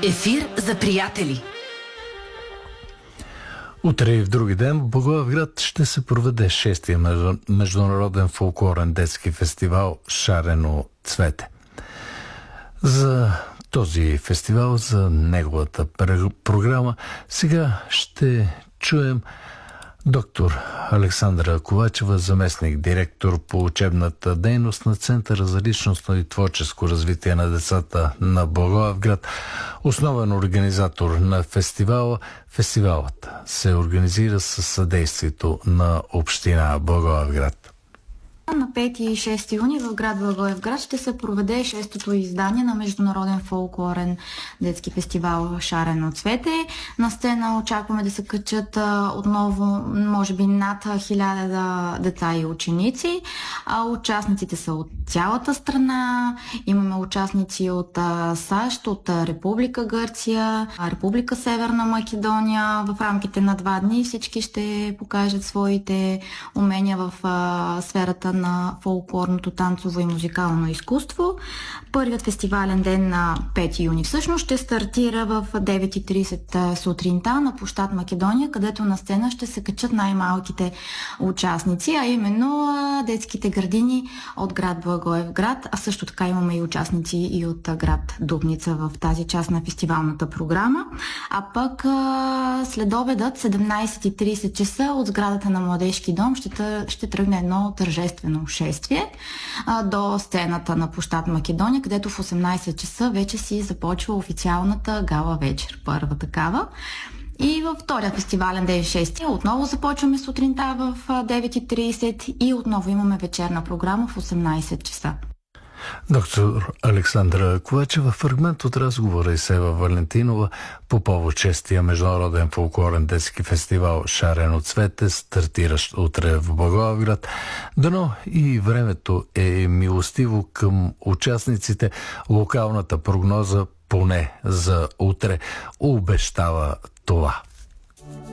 Ефир за приятели. Утре и в други ден в Благоевград ще се проведе 6-я международен фолклорен детски фестивал "Шарено цвете". За този фестивал, за неговата програма, сега ще чуем доктор Александра Ковачева, заместник директор по учебната дейност на Центъра за личностно и творческо развитие на децата на Благоевград, основен организатор на фестивала. Фестивалът се организира със съдействието на община Благоевград. На 5 и 6 юни в град Благоевград ще се проведе 6-то издание на международен фолклорен детски фестивал "Шарено цвете". На сцена очакваме да се качат отново, може би, над 1000 деца и ученици. Участниците са от цялата страна. Имаме участници от САЩ, от Република Гърция, Република Северна Македония. В рамките на 2 дни всички ще покажат своите умения в сферата на фолклорното танцово и музикално изкуство. Първият фестивален ден на 5 юни всъщност ще стартира в 9:30 сутринта на площад Македония, където на сцена ще се качат най-малките участници, а именно детските градини от град Благоевград, а също така имаме и участници и от град Дупница в тази част на фестивалната програма. А пък след обедът 17:30 часа от сградата на Младежки дом ще тръгне едно тържествено шествие до сцената на площад Македония, където в 18 часа вече си започва официалната гала вечер, първа такава. И във втория фестивален ден 6 отново започваме сутринта в 9:30 и отново имаме вечерна програма в 18 часа. Доктор Александра Ковачева, фрагмент от разговора и Сева Валентинова по повод 6-я международен фолклорен детски фестивал "Шарено цвете", стартиращ утре в Благоевград. Дано и времето е милостиво към участниците. Локалната прогноза, поне за утре, обещава това.